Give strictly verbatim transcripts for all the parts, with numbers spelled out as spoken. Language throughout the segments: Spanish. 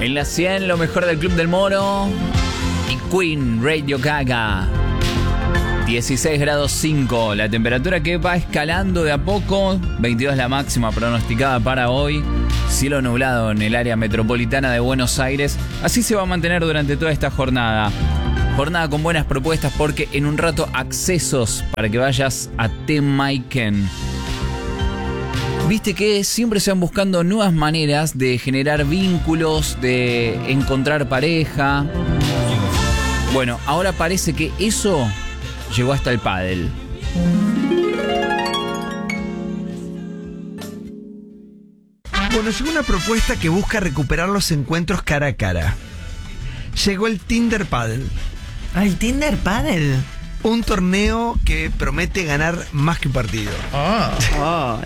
En la cien, lo mejor del Club del Moro. Y Queen, Radio Gaga. dieciséis grados cinco, la temperatura que va escalando de a poco. veintidós la máxima pronosticada para hoy. Cielo nublado en el área metropolitana de Buenos Aires. Así se va a mantener durante toda esta jornada. Jornada con buenas propuestas porque en un rato accesos para que vayas a Temaiken. Viste que siempre se van buscando nuevas maneras de generar vínculos, de encontrar pareja. Bueno, ahora parece que eso llegó hasta el pádel. Bueno, llegó una propuesta que busca recuperar los encuentros cara a cara. Llegó el Tinder Paddle. Ah, el Tinder Paddle. Un torneo que promete ganar más que un partido. Oh.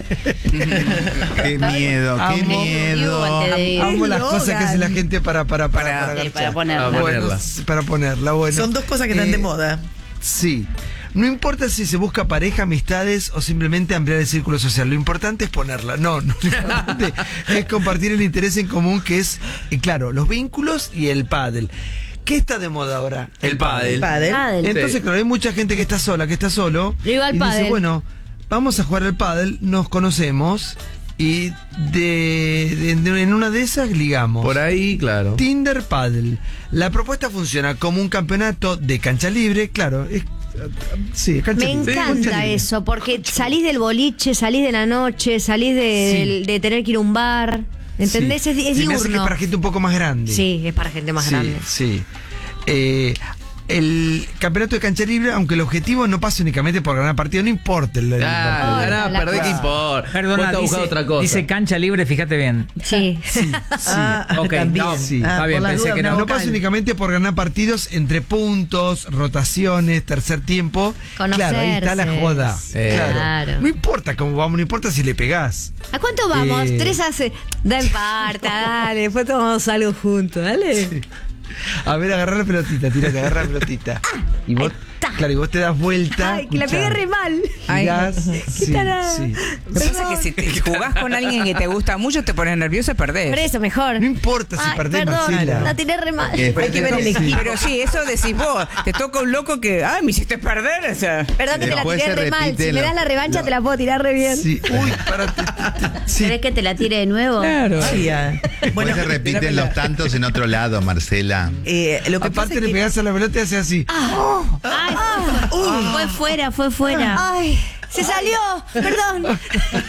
Qué miedo, qué Amo- miedo. Amo las Logan. cosas que hace la gente para para para Para- para, sí, garchar. para ponerla. Bueno, Ponerla. s- para ponerla, bueno. Son dos cosas que están Eh, de moda. Sí. No importa si se busca pareja, amistades o simplemente ampliar el círculo social. Lo importante es ponerla. No, no. Lo importante es compartir el interés en común que es, eh, claro, los vínculos y el pádel. ¿Qué está de moda ahora? El pádel. Paddle. Pádel. Entonces, claro, hay mucha gente que está sola, que está solo. Yo iba al y dice, pádel. bueno, vamos a jugar al pádel, nos conocemos y de, de- de- en una de esas ligamos. Por ahí, claro. Tinder Paddle. La propuesta funciona como un campeonato de cancha libre, claro. Es, sí, es cancha Me libre. encanta Cancha libre. eso, porque salís del boliche, salís de la noche, salís de, Sí. del- de tener que ir a un bar. ¿Entendés? Sí. Es, es Se me hace que es diurno. para gente un poco más grande. Sí, es para gente más sí, grande. Sí. Eh, el campeonato de cancha libre, aunque el objetivo no pasa únicamente por ganar partido, no importa el, el Ah, Hola, ganá, la perdé, ¿qué cosa. importa? Perdona, Vos estás dice, buscando otra cosa. dice cancha libre, fíjate bien. Sí. Sí, Ah, ok, también. no, sí. Ah, está bien, por las pensé dudas, que una no. No vocal. pasa únicamente por ganar partidos entre puntos, rotaciones, tercer tiempo. Claro, ahí está la Conocerse. joda. Eh. Claro. Claro. No importa cómo vamos, no importa si le pegás. ¿A cuánto vamos? Eh. Tres hace. Da en parta, dale. Después tomamos algo juntos, dale. A ver, agarra la pelotita, tirate, agarra la pelotita. Y vos, está. claro, y vos te das vuelta. Ay, que la escuchá, pegué re mal. girás, Ay, sí, tarada. sí. Lo que pasa es que si te jugás con alguien que te gusta mucho, te pones nervioso y perdés. Por eso, mejor. No importa si Ay, perdés, perdón, Marcela. la tiré re mal. Eh, Hay que ver el equipo. Pero sí, eso decís vos. Te toca un loco que, ay, me hiciste perder. O sea, Perdón que te la Después tiré se re mal. repite Si me la- das la revancha, te la puedo tirar re bien. Sí. Uy, párate. Sí. ¿Querés que te la tire de nuevo? claro. Ay, ah. Bueno, se repiten los tantos en otro lado, Marcela. Eh, lo que pasa Aparte es le que pegás a la pelota y hace así. Ay, fue fuera, fue fuera. Ay, se salió. Perdón.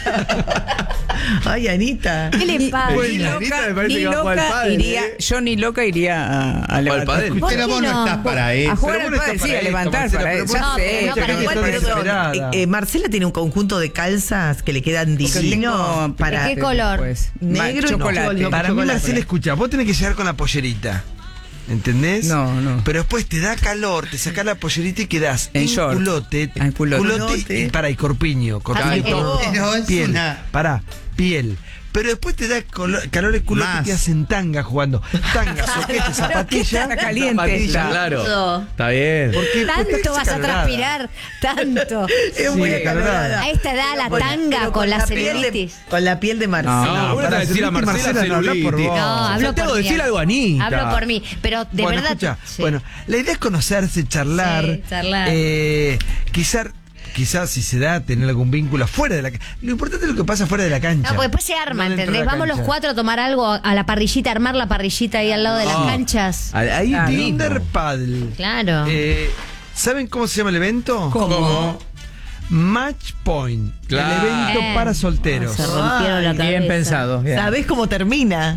Ay, Anita. ¿Qué le pasa? Bueno, Ni Anita loca, me parece ni que va a jugar al loca pádel, iría, ¿eh? yo ni loca iría a, a levantar. pádel? ¿Por Pero qué vos no no? estás para A eso. jugar Pero al vos no pádel, estás sí, para a esto, levantar Marcela, para pero eso. vos- Ya No, sé, pero no pero para igual igual, por pero eso- Perdón, eso. eh, eh, Marcela tiene un conjunto de calzas que le quedan divinos para ¿De qué color? Pues, negro y chocolate. no, Para mí, chocolate. Marcela, escucha, vos tenés que llegar con la pollerita. ¿Entendés? No, no. Pero después te da calor, te sacás la pollerita y quedás En en short. culote. Ah, en culote. Culote y para y corpiño. Corpiño Así y que- todo. No, es piel. una- Pará, piel. Pero después te da colo- calor el culote Más. y te hacen tanga jugando. Tanga, soquete, zapatilla. Está caliente. Zapatilla, claro. Todo. Está bien. Porque Tanto vas a transpirar, tanto. Es muy Sí, acalorada. A esta edad la Con la- tanga pero con la piel de- celulitis. Con la piel de Marcela. No, No, vos para le decir a celulitis, Marcela Marcela, no habla por celulitis. vos. No, hablo Yo tengo por que mí. decir algo a Anita. Hablo por mí, pero de bueno, verdad. escucha, sí. bueno, la idea es conocerse, charlar. Sí, charlar. Eh, quizás, quizás si se da, tener algún vínculo fuera de la cancha. Lo importante es lo que pasa fuera de la cancha. No, porque después se arma, No dentro de ¿entendés? la Vamos los cancha. cuatro a tomar algo a la parrillita, armar la parrillita ahí al lado de las Ah. canchas. Ahí Ah, Tinder lindo. Paddle. Claro. Eh, ¿Saben cómo se llama el evento? ¿Cómo? Match Point. Claro. El evento Eh. para solteros. Se rompieron la cabeza. Bien pensado. bien. ¿Sabés cómo termina?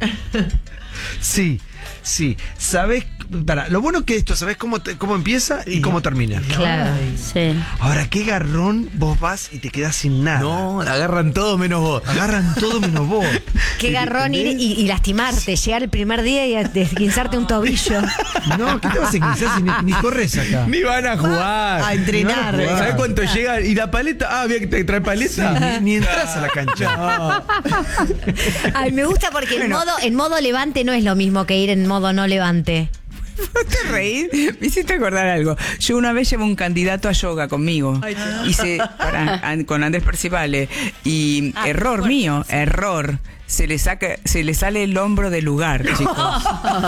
Sí, sí. ¿Sabes? Para, lo bueno que esto, ¿sabes cómo, te- cómo empieza y cómo termina? Claro, sí. Ahora, qué garrón vos vas y te quedás sin nada. No, la agarran todos menos vos. Agarran todo menos vos. Qué garrón ir y, y lastimarte, llegar el primer día y a- desguinzarte un tobillo. No, ¿qué te vas a enguisar si ni, ni corres acá? Ni van a jugar. A entrenar. No, no, ¿Sabes cuánto llega? ¿Y la paleta? Ah, bien que te trae paleta. Ni, ni entras a la cancha. Ay, me gusta porque en modo, en modo levante no es lo mismo que ir en modo no levante. ¿No te reís? Me hiciste acordar algo. Yo una vez llevé un candidato a yoga conmigo. Hice para- an- con Andrés Percivale. Y Ah, error bueno. mío, error. se le saca, se le sale el hombro del lugar, chicos.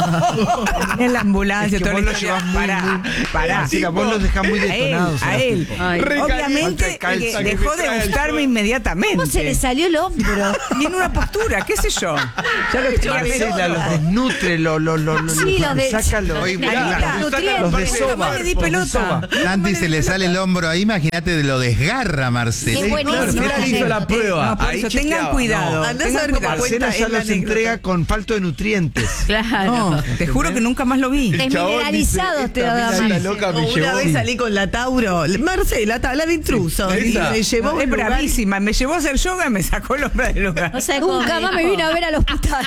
En la ambulancia, Es que toda vos la lo historia. llevas muy, Pará, muy- pará. Sí, vos los dejás muy A él, detonados. a los él. tipos. Ay. Obviamente Falta de calza, que que dejó me de trae gustarme yo. inmediatamente. ¿Cómo se le salió el hombro? Y en una postura, qué sé yo. Ya lo estoy Marcela los desnutre, lo, lo, lo, lo, Sí, los de- saca los, Oye, los, mirá, los, nutrientes. los de No soba. me di los de pelota. soba. Santi se le sale el hombro ahí, imagínate de lo desgarra, Marcela. Qué buenísimo. Marcela hizo la prueba. No, por Ahí eso tengan chequeaba. cuidado. Andá a tengan saber cómo cuidado. cuenta Marcela ya es la los anécdota. entrega con falto de nutrientes. Claro. No, te juro que nunca más lo vi. Desmineralizados te lo da Esta más. loca me Una llevó. vez salí con la Tauro, Marcela, tabla de intrusos, y Esa. me llevó a Es un lugar- bravísima. Me llevó a hacer yoga y me sacó el hombro del lugar. O sea, nunca más me vino a ver al hospital.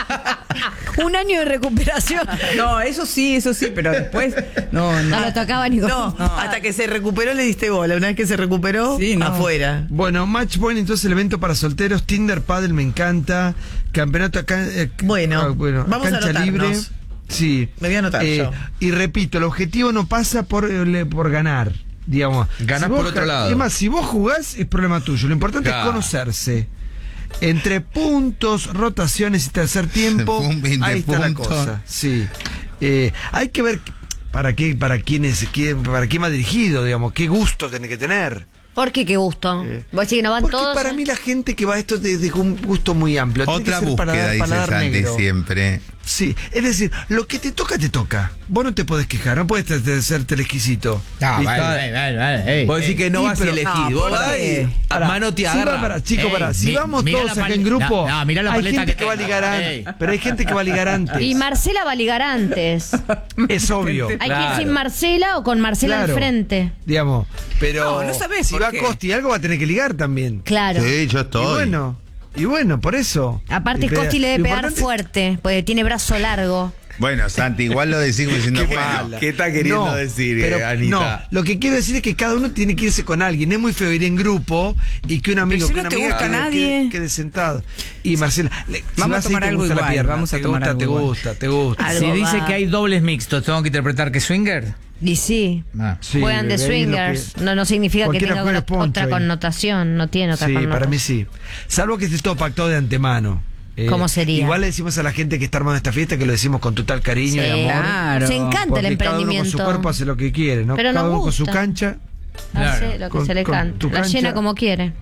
Un año de recuperación. No, eso sí, eso sí, pero después. No, No no. lo tocaba ni con. No, hasta que se recuperó le diste bola. Una vez que se recuperó, Sí, no. afuera. Bueno, Match Point, entonces el evento para solteros, Tinder Paddle me encanta, campeonato acá, eh, Bueno, ah, bueno vamos a cancha anotarnos. libre. Sí. Me voy a anotar yo. Y repito, el objetivo no pasa por, eh, le- por ganar, digamos. Ganás vos por otro ja- lado. Es más, si vos jugás, es problema tuyo. Lo importante Claro. es conocerse. Entre puntos, rotaciones y tercer tiempo, Pum, veinte ahí está la puntos. cosa. Sí. Eh, hay que ver para qué, para quién es, quién, para quién va dirigido, digamos, qué gusto tiene que tener. ¿Por qué? Qué gusto. Vos decís que no van Porque todos. para mí la gente que va a esto es de, de un gusto muy amplio. Tiene Otra que ser búsqueda, paladar- dice paladar Santi negro. siempre. Sí, es decir, lo que te toca, te toca. Vos no te podés quejar, no puedes te- ser exquisito. Ah, Y vale, está- vale, vale, vale. Ey, Vos decís que no Sí, vas a pero- elegir. no, Vos por vas ahí. a Pará, mano te si agarra. va para, chico, Ey, pará, si mi- vamos mira todos la acá pal- en grupo, no, no, mirá la hay paleta gente que que va a tengo. ligar Ey. antes, pero hay gente que va a ligar antes. Y Marcela va a ligar antes. Es obvio. Hay que ir Claro. sin Marcela o con Marcela Claro. al frente. Digamos, pero No, no sabés si por va qué. Costi algo va a tener que ligar también. Claro. Sí, yo Y estoy. bueno, y bueno, por eso. Aparte, Y pe- Costi le debe lo pegar importante- fuerte, porque tiene brazo largo. Bueno, Santi, igual lo decimos diciendo Qué bueno. mala. ¿Qué está queriendo No, decir, pero eh, Anita? No, lo que quiero decir es que cada uno tiene que irse con alguien. Es muy feo ir en grupo y que un amigo, Pero si que no una te amiga gusta quede, nadie. quede- quede sentado. Y Marcela, le- si Vamos a vas ir, tomar te algo gusta la igual, pierna, vamos a te tomar gusta, algo te igual. gusta, te gusta. Algo Si dice va. que hay dobles mixtos, ¿tengo que interpretar que swinger? Y sí. Ah. Sí, Juegan de ahí es lo swingers. que- No, no significa que cualquiera tenga juega otra, poncho otra ahí. connotación. No tiene otra Sí, connotación. para mí sí. Salvo que esté todo pactado de antemano. Eh, ¿Cómo sería? Igual le decimos a la gente que está armando esta fiesta que lo decimos con total cariño Sí. y amor. Claro. Se encanta Porque el cada uno con su emprendimiento. cuerpo hace lo que quiere, ¿no? Pero cada nos uno con su gusta. cancha. Hace Claro. lo que Con- se le con canta. tu La cancha. llena como quiere.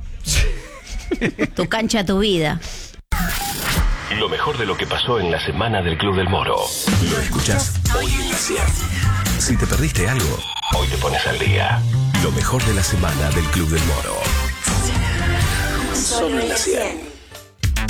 Tu cancha, tu vida. Lo mejor de lo que pasó en la semana del Club del Moro. Lo escuchas hoy en la cien. Si te perdiste algo, Hoy te pones al día. lo mejor de la semana del Club del Moro. Solo en la cien.